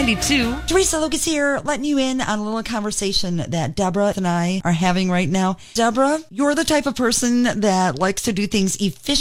92. Teresa Lucas here, letting you in on a little conversation that Deborah and I are having right now. Deborah, you're the type of person that likes to do things efficiently